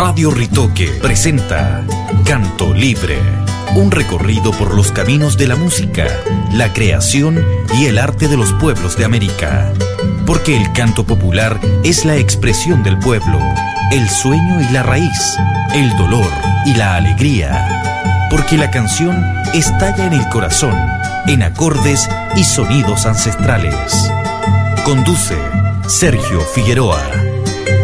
Radio Ritoque presenta Canto Libre, un recorrido por los caminos de la música, la creación y el arte de los pueblos de América. Porque el canto popular es la expresión del pueblo, el sueño y la raíz, el dolor y la alegría. Porque la canción estalla en el corazón, en acordes y sonidos ancestrales. Conduce Sergio Figueroa.